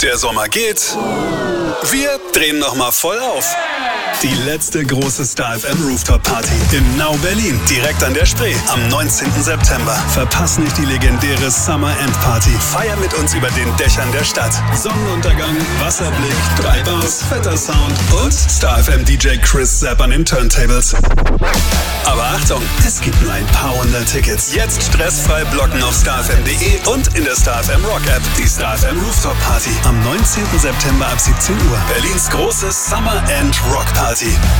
Der Sommer geht. Wir drehen nochmal voll auf. Die letzte große Star FM Rooftop Party im Now Berlin, direkt an der Spree, am 19. September. Verpass nicht die legendäre Summer End Party. Feier mit uns über den Dächern der Stadt. Sonnenuntergang, Wasserblick, 3 Bars, fetter Sound und Star FM DJ Chris Zapp an den Turntables. Aber Achtung, es gibt nur ein paar hundert Tickets. Jetzt stressfrei blocken auf starfm.de und in der Star FM Rock App. Die Star FM Rooftop Party am 19. September ab 17 Uhr. Berlins große Summer End Rock Party.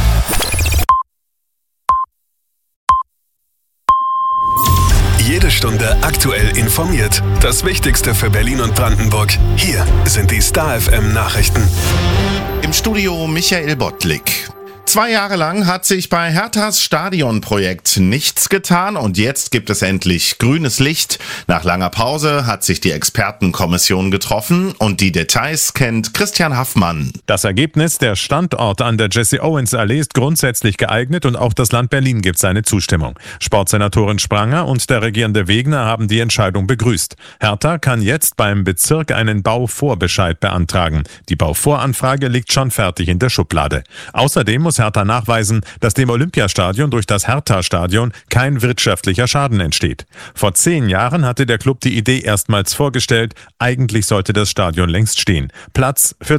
Jede Stunde aktuell informiert. Das Wichtigste für Berlin und Brandenburg. Hier sind die Star FM Nachrichten. Im Studio Michael Bottlik. 2 Jahre lang hat sich bei Herthas Stadionprojekt nichts getan und jetzt gibt es endlich grünes Licht. Nach langer Pause hat sich die Expertenkommission getroffen und die Details kennt Christian Haffmann. Das Ergebnis: Der Standort an der Jesse-Owens-Allee ist grundsätzlich geeignet und auch das Land Berlin gibt seine Zustimmung. Sportsenatorin Spranger und der regierende Wegener haben die Entscheidung begrüßt. Hertha kann jetzt beim Bezirk einen Bauvorbescheid beantragen. Die Bauvoranfrage liegt schon fertig in der Schublade. Außerdem muss Hertha nachweisen, dass dem Olympiastadion durch das Hertha-Stadion kein wirtschaftlicher Schaden entsteht. Vor 10 Jahren hatte der Club die Idee erstmals vorgestellt, eigentlich sollte das Stadion längst stehen. Platz für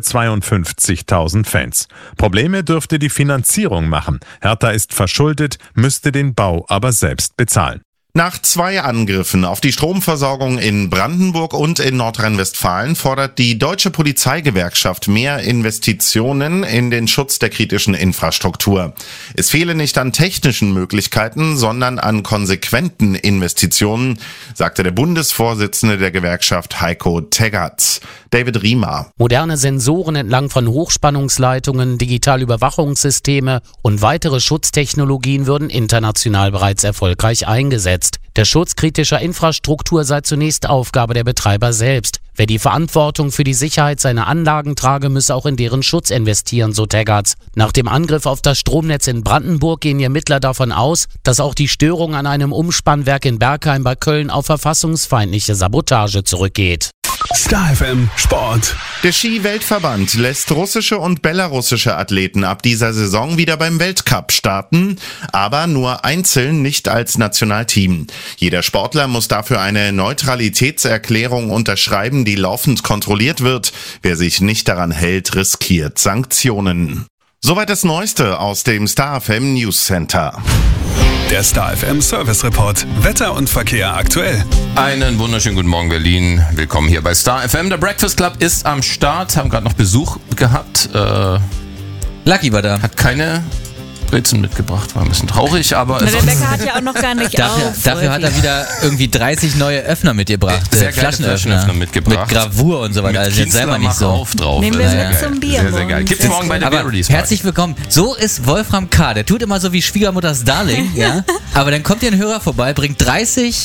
52.000 Fans. Probleme dürfte die Finanzierung machen. Hertha ist verschuldet, müsste den Bau aber selbst bezahlen. Nach 2 Angriffen auf die Stromversorgung in Brandenburg und in Nordrhein-Westfalen fordert die Deutsche Polizeigewerkschaft mehr Investitionen in den Schutz der kritischen Infrastruktur. Es fehle nicht an technischen Möglichkeiten, sondern an konsequenten Investitionen, sagte der Bundesvorsitzende der Gewerkschaft Heiko Teggerts. David Riemer. Moderne Sensoren entlang von Hochspannungsleitungen, digitale Überwachungssysteme und weitere Schutztechnologien würden international bereits erfolgreich eingesetzt. Der Schutz kritischer Infrastruktur sei zunächst Aufgabe der Betreiber selbst. Wer die Verantwortung für die Sicherheit seiner Anlagen trage, müsse auch in deren Schutz investieren, so Teggerts. Nach dem Angriff auf das Stromnetz in Brandenburg gehen die Ermittler davon aus, dass auch die Störung an einem Umspannwerk in Bergheim bei Köln auf verfassungsfeindliche Sabotage zurückgeht. Star FM Sport. Der Ski-Weltverband lässt russische und belarussische Athleten ab dieser Saison wieder beim Weltcup starten, aber nur einzeln, nicht als Nationalteam. Jeder Sportler muss dafür eine Neutralitätserklärung unterschreiben, die laufend kontrolliert wird. Wer sich nicht daran hält, riskiert Sanktionen. Soweit das Neueste aus dem Star FM News Center. Der Star FM Service Report. Wetter und Verkehr aktuell. Einen wunderschönen guten Morgen, Berlin. Willkommen hier bei Star FM. Der Breakfast Club ist am Start. Haben gerade noch Besuch gehabt. Lucky war da. Hat keine Brezen mitgebracht. War ein bisschen traurig, aber... Der Bäcker hat ja auch noch gar nicht Dafür hat er wieder irgendwie 30 neue Öffner mitgebracht. Sehr Flaschenöffner mitgebracht. Mit Gravur und so weiter. Also jetzt selber nicht so. Auf drauf. Nehmen wir mit zum Bier. Sehr, sehr geil. Gibt's morgen bei der Beer Release Party. Herzlich willkommen. So ist Wolfram K. Der tut immer so wie Schwiegermutters Darling, ja. Aber dann kommt hier ein Hörer vorbei, bringt 30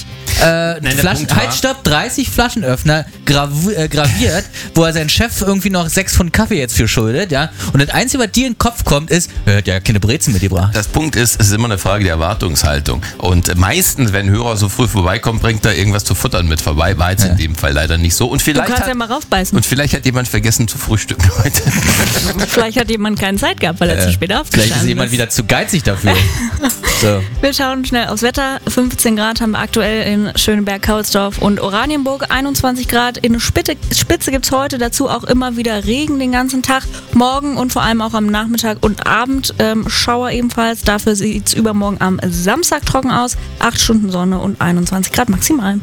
30 Flaschenöffner graviert, wo er seinen Chef irgendwie noch 6 Pfund Kaffee jetzt für schuldet, ja. Und das Einzige, was dir in den Kopf kommt, ist, er hat ja keine Brezen mitgebracht. Das Punkt ist, es ist immer eine Frage der Erwartungshaltung. Und meistens, wenn ein Hörer so früh vorbeikommt, bringt er irgendwas zu futtern mit vorbei. War jetzt in dem Fall leider nicht so. Und vielleicht du kannst ja mal raufbeißen. Und vielleicht hat jemand vergessen zu frühstücken heute. Vielleicht hat jemand keine Zeit gehabt, weil er zu spät aufgestanden ist. Vielleicht ist jemand wieder zu geizig dafür. So. Wir schauen schnell aufs Wetter. 15 Grad haben wir aktuell in Schöneberg, Kaulsdorf und Oranienburg. 21 Grad in Spitze gibt es heute. Dazu auch immer wieder Regen den ganzen Tag. Morgen und vor allem auch am Nachmittag und Abend Schauer ebenfalls. Dafür sieht es übermorgen am Samstag trocken aus. 8 Stunden Sonne und 21 Grad maximal.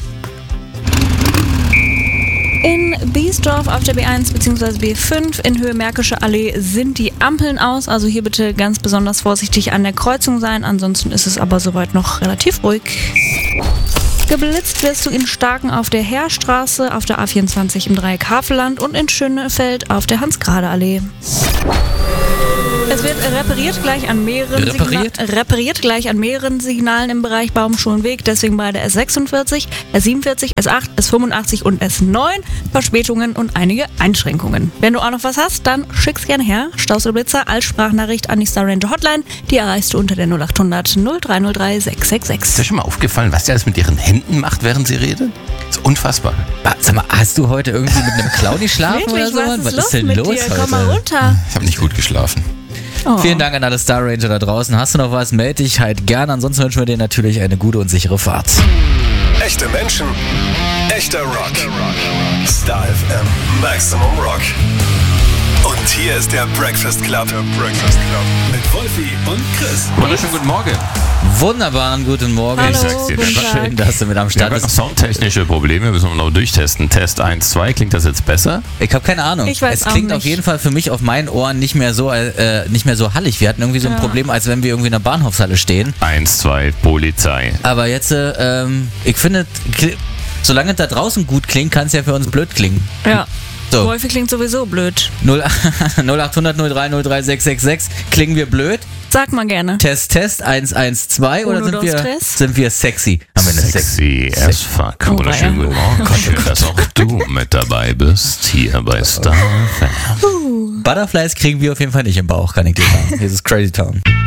In Biesdorf auf der B1 bzw. B5 in Höhe Märkische Allee sind die Ampeln aus. Also hier bitte ganz besonders vorsichtig an der Kreuzung sein. Ansonsten ist es aber soweit noch relativ ruhig. Geblitzt wirst du in Starken auf der Heerstraße, auf der A24 im Dreieck Havelland und in Schönefeld auf der Hans-Grade-Allee. Es wird repariert gleich an mehreren Signalen im Bereich Baumschulenweg, deswegen bei der S46, S47, S8, S85 und S9 Verspätungen und einige Einschränkungen. Wenn du auch noch was hast, dann schick's gerne her. Staus oder Blitzer als Sprachnachricht an die Star Ranger Hotline. Die erreichst du unter der 0800 0303 666. Ist dir schon mal aufgefallen, was der alles mit ihren Händen macht, während sie redet? Das ist unfassbar. Sag mal, hast du heute irgendwie mit einem Clowny schlafen oder so? Was ist denn los dir? heute? Komm mal runter. Ich habe nicht gut geschlafen. Oh. Vielen Dank an alle Star Ranger da draußen. Hast du noch was? Meld dich halt gerne. Ansonsten wünschen wir dir natürlich eine gute und sichere Fahrt. Echte Menschen, echter Rock. Star FM Maximum Rock. Und hier ist der Breakfast Club. Mit Wolfi und Chris. Wunderschönen guten Morgen. Wunderbaren guten Morgen. Hallo, Ich sag's dir, guten Tag. Schön, dass du mit am Wir Start haben noch bist. soundtechnische Probleme, müssen wir noch durchtesten. Test 1, 2, klingt das jetzt besser? Ich habe keine Ahnung. Ich weiß es auch klingt nicht. auf jeden Fall für mich auf meinen Ohren nicht mehr so hallig. Wir hatten irgendwie so ein Problem, als wenn wir irgendwie in einer Bahnhofshalle stehen. 1, 2, Polizei. Aber jetzt, ich finde, solange es da draußen gut klingt, kann es ja für uns blöd klingen. Ja. So. Wolfi klingt sowieso blöd. 0800 0303 666. Klingen wir blöd? Sag mal gerne. Test 112 oder Uno, dos, tres. sind wir sexy? Haben wir eine Sexy as fuck. Oh, Wunderschönen guten Morgen. Schön, dass auch du mit dabei bist, hier bei Star FM. Butterflies kriegen wir auf jeden Fall nicht im Bauch, kann ich dir sagen. Hier ist Crazy Town.